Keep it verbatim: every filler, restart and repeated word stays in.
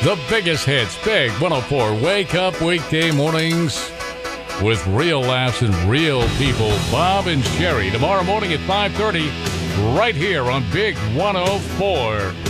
The biggest hits, Big one oh four. Wake up weekday mornings with real laughs and real people. Bob and Sherry tomorrow morning at five thirty right here on Big one oh four.